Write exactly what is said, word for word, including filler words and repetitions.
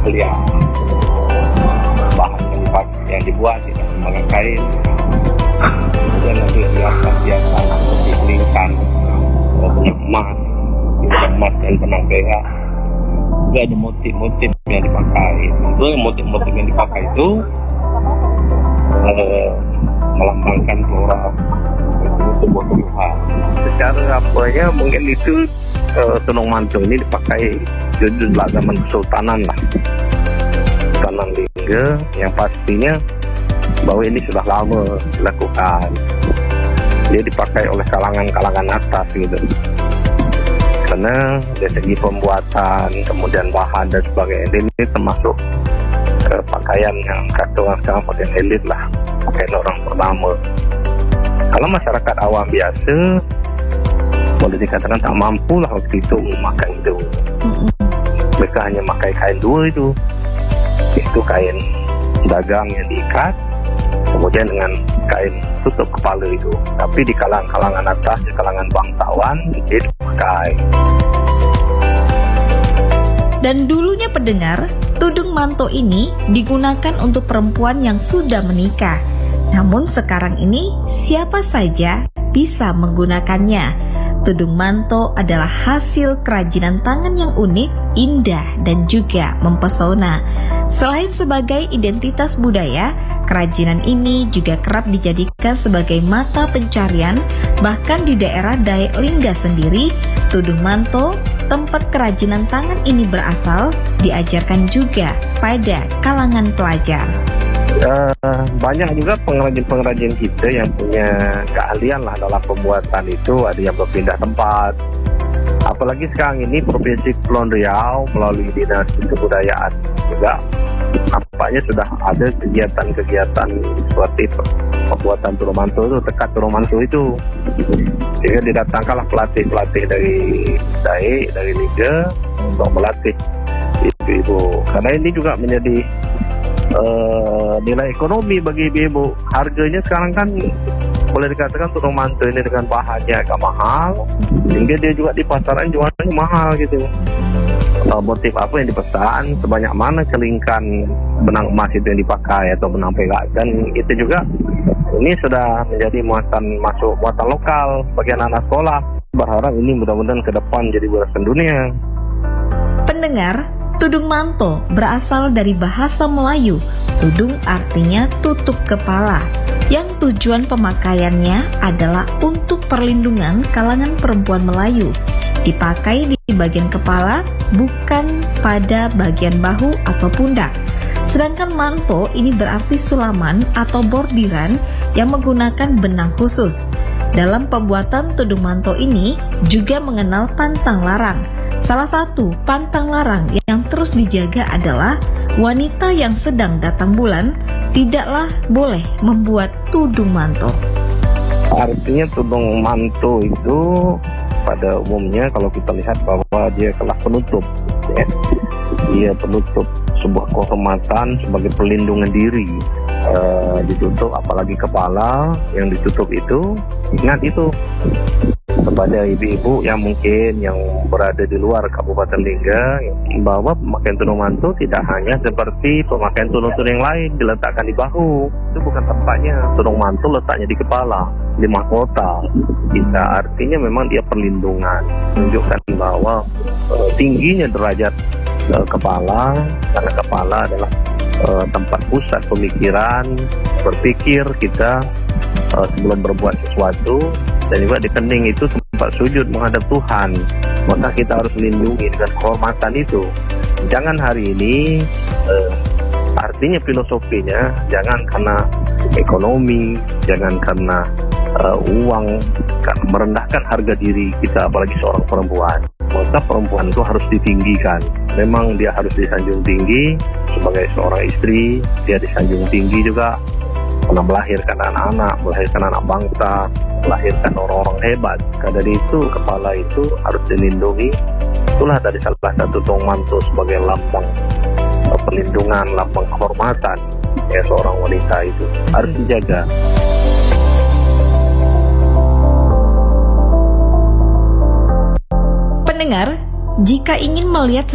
lihat bahan yang dipakai, yang dibuat tidak sebagai kain. Kemudian nanti dihiaskan hiasan seperti lingkan, benang emas, benang emas dan benang perak. Juga ada motif-motif yang dipakai. Tentu motif-motif yang dipakai itu eh, melambangkan flora sebuah tumbuhan. Secara apanya mungkin itu uh, tenung mantung ini dipakai judul zaman kesultanan lah, Kesultanan Lingga, yang pastinya bahwa ini sudah lama dilakukan. Dia dipakai oleh kalangan-kalangan atas gitu, karena dari segi pembuatan, kemudian bahan dan sebagainya, ini termasuk uh, pakaian yang kata orang sekarang pakaian elit lah, pakaian orang pertama. Kalau masyarakat awam biasa, boleh dikatakan tak mampu lah waktu itu memakai itu. Mereka hanya memakai kain dua itu. Itu kain dagang yang diikat, kemudian dengan kain tutup kepala itu. Tapi di kalangan-kalangan atas, di kalangan bangsawan, dia dipakai. Dan dulunya pendengar, tudung manto ini digunakan untuk perempuan yang sudah menikah. Namun sekarang ini siapa saja bisa menggunakannya. Tudung manto adalah hasil kerajinan tangan yang unik, indah, dan juga mempesona. Selain sebagai identitas budaya, kerajinan ini juga kerap dijadikan sebagai mata pencarian. Bahkan di daerah Dayak Lingga sendiri, tudung manto, tempat kerajinan tangan ini berasal, diajarkan juga pada kalangan pelajar. Uh, banyak juga pengrajin-pengrajin kita yang punya keahlian lah dalam pembuatan itu. Ada yang berpindah tempat. Apalagi sekarang ini Provinsi Kepulauan Riau melalui Dinas Kebudayaan juga nampaknya sudah ada kegiatan-kegiatan seperti pembuatan turun mantu itu, tekad turun mantu itu. Sehingga didatangkanlah pelatih-pelatih dari Dayak, dari Liga untuk melatih ibu-ibu. Karena ini juga menjadi Uh, nilai ekonomi bagi ibu-ibu. Harganya sekarang kan boleh dikatakan turun mantu ini dengan bahannya agak mahal, sehingga dia juga di pasaran jualnya mahal gitu. Uh, motif apa yang dipesan, sebanyak mana celingkan benang emas itu yang dipakai atau benang perak, dan itu juga ini sudah menjadi muatan masuk muatan lokal bagi anak-anak sekolah. Berharap ini mudah-mudahan ke depan jadi warisan dunia. Pendengar, tudung manto berasal dari bahasa Melayu. Tudung artinya tutup kepala, yang tujuan pemakaiannya adalah untuk perlindungan kalangan perempuan Melayu. Dipakai di bagian kepala, bukan pada bagian bahu atau pundak. Sedangkan manto ini berarti sulaman atau bordiran yang menggunakan benang khusus. Dalam pembuatan tudung manto ini juga mengenal pantang larang. Salah satu pantang larang yang terus dijaga adalah wanita yang sedang datang bulan tidaklah boleh membuat tudung manto. Artinya tudung manto itu pada umumnya kalau kita lihat bahwa dia kelas penutup, ya. Dia penutup sebuah kehormatan sebagai perlindungan diri. E, ditutup apalagi kepala yang ditutup itu, ingat itu kepada ibu-ibu yang mungkin yang berada di luar Kabupaten Lingga, bahwa pemakaian tudung manto tidak hanya seperti pemakaian tudung-tudung yang lain diletakkan di bahu. Itu bukan tempatnya. Tudung manto letaknya di kepala, di mahkota kita. Artinya memang dia perlindungan, menunjukkan bahwa uh, tingginya derajat uh, kepala, karena kepala adalah uh, tempat pusat pemikiran, berpikir kita uh, sebelum berbuat sesuatu. Dan juga di kening itu tempat sujud menghadap Tuhan. Maka kita harus melindungi dengan kehormatan itu. Jangan hari ini, eh, artinya filosofinya, jangan karena ekonomi, jangan karena eh, uang, karena merendahkan harga diri kita, apalagi seorang perempuan. Maka perempuan itu harus ditinggikan. Memang dia harus disanjung tinggi sebagai seorang istri, dia disanjung tinggi juga karena melahirkan anak-anak, melahirkan anak bangsa, melahirkan orang-orang hebat. Karena dari itu kepala itu harus dilindungi. Itulah dari salah satu tudung manto sebagai lambang perlindungan, lambang kehormatan ya seorang wanita itu harus dijaga. Pendengar, jika ingin melihat